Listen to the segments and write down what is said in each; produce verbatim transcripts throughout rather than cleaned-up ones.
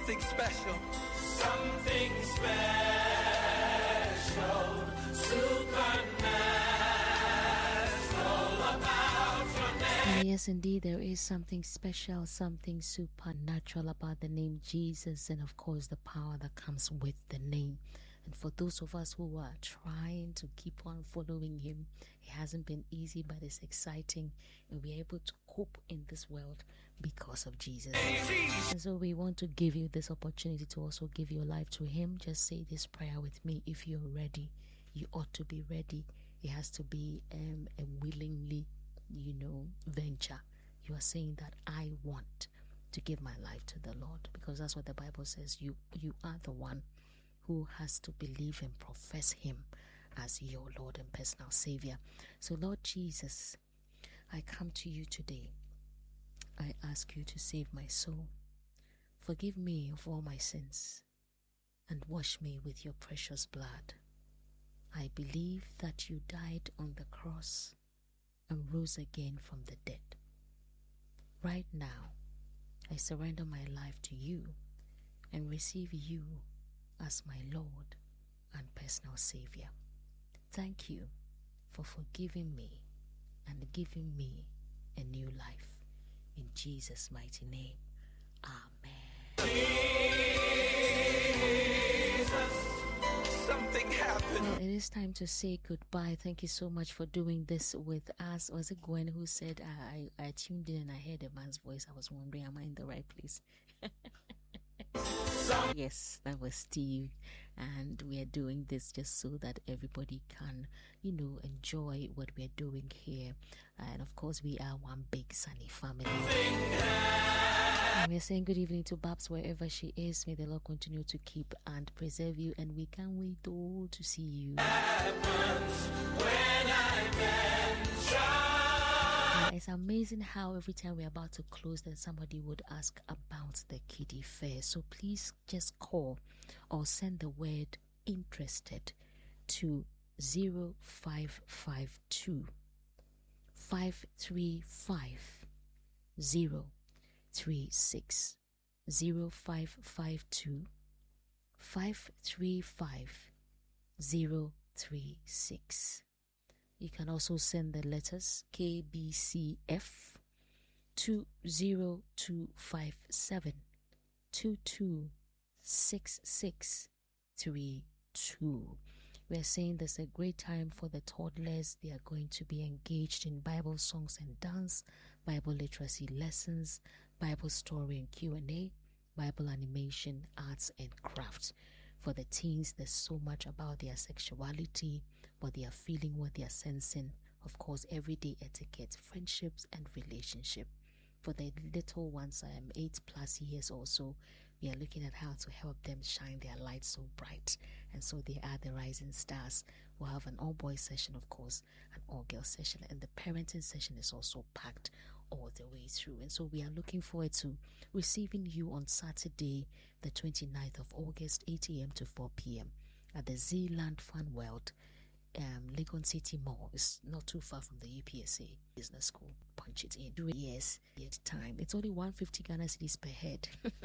something special. Something special, supernatural about your name. And yes, indeed, there is something special, something supernatural about the name Jesus, and of course, the power that comes with the name. And for those of us who are trying to keep on following him, it hasn't been easy, but it's exciting. And we're able to cope in this world because of Jesus. And so we want to give you this opportunity to also give your life to him. Just say this prayer with me. If you're ready, you ought to be ready. It has to be um, a willingly, you know, venture. You are saying that I want to give my life to the Lord, because that's what the Bible says. You, you are the one who has to believe and profess him as your Lord and personal Savior. So, Lord Jesus, I come to you today. I ask you to save my soul. Forgive me of all my sins and wash me with your precious blood. I believe that you died on the cross and rose again from the dead. Right now, I surrender my life to you and receive you as my Lord and personal Savior. Thank you for forgiving me and giving me a new life. In Jesus' mighty name, amen. Jesus, something happened. Well, it is time to say goodbye. Thank you so much for doing this with us. Was it Gwen who said, I, I tuned in and I heard a man's voice? I was wondering, am I in the right place? Yes, that was Steve, and we are doing this just so that everybody can, you know, enjoy what we are doing here. And of course, we are one big sunny family. And we are saying good evening to Babs wherever she is. May the Lord continue to keep and preserve you, and we can't wait all to see you. It's amazing how every time we're about to close, then somebody would ask about the kiddie fair. So please just call or send the word interested to zero five five two, five three five, zero three six. zero five five two, five three five, zero three six. You can also send the letters K B C F two zero two five seven, two two six six three two. We are saying there's a great time for the toddlers. They are going to be engaged in Bible songs and dance, Bible literacy lessons, Bible story and Q and A, Bible animation, arts and crafts. For the teens, there's so much about their sexuality, what they are feeling, what they are sensing. Of course, everyday etiquette, friendships, and relationship. For the little ones, I am eight plus years or so, we are looking at how to help them shine their light so bright. And so they are the rising stars. We'll have an all-boys session, of course, an all-girls session, and the parenting session is also packed all the way through. And so we are looking forward to receiving you on Saturday, the twenty-ninth of August, eight a.m. to four p.m. at the Zealand Fun World, um, Legon City Mall. It's not too far from the U P S A Business School. Punch it in. Three years at time. It's only one hundred fifty Ghana cedis per head.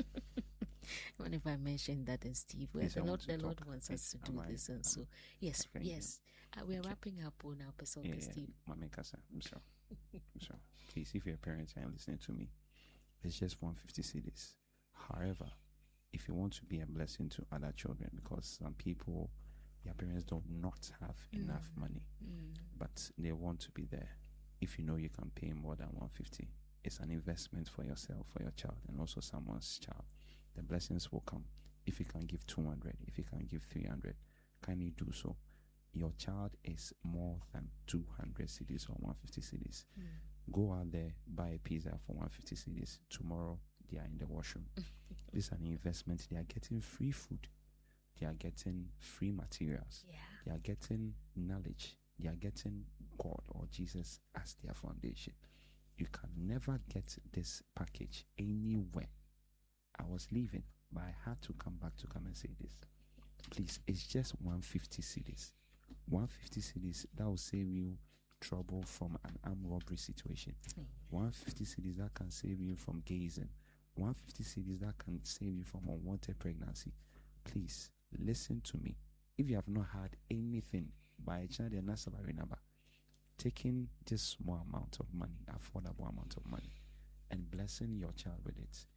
What if I mentioned that, and Steve, well, the Lord, the Lord wants us to do this, and so yes, yes, uh, we're wrapping up on our episode, yeah, Steve. Mama Casa, I'm sorry. I'm sorry. Please, if your parents are listening to me, it's just one hundred fifty cedis. However, if you want to be a blessing to other children, because some people, their parents do not have mm. enough money, mm. but they want to be there. If you know you can pay more than one hundred fifty, it's an investment for yourself, for your child, and also someone's child. The blessings will come. If you can give two hundred, if you can give three hundred, can you do so? Your child is more than two hundred cedis or one hundred fifty cedis. Mm. Go out there, buy a pizza for one hundred fifty cedis. Tomorrow, they are in the washroom. This is an investment. They are getting free food. They are getting free materials. Yeah. They are getting knowledge. They are getting God or Jesus as their foundation. You can never get this package anywhere. I was leaving, but I had to come back to come and say this. Please, it's just one hundred fifty cedis. one hundred fifty cedis, that will save you trouble from an armed robbery situation. Mm. one hundred fifty cedis, that can save you from gazing. one hundred fifty cedis that can save you from unwanted pregnancy. Please listen to me. If you have not had anything by a child and salary number, taking this small amount of money, affordable amount of money, and blessing your child with it